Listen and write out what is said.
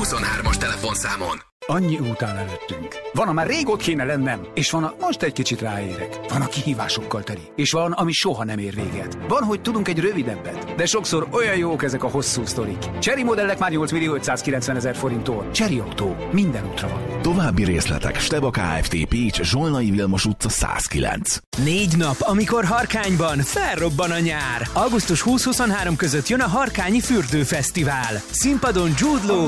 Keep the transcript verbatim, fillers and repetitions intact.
huszonhármas telefonszámon. Annyi után előttünk. Van, amár rég ott kéne lennem, és van, a most egy kicsit ráérek. Van, a kihívásokkal teli, és van, ami soha nem ér véget. Van, hogy tudunk egy rövidebbet, de sokszor olyan jók ezek a hosszú sztorik. Chery modellek már nyolc millió ötszázkilencven ezer forinttól. Chery Autó. Minden útra van. További részletek Steba Kft. Pécs, Zsolnai Vilmos utca száz kilenc. Négy nap, amikor Harkányban felrobban a nyár. augusztus huszadika-huszonharmadika között jön a Harkányi Fürdőfesztivál. Színpadon Jude Law,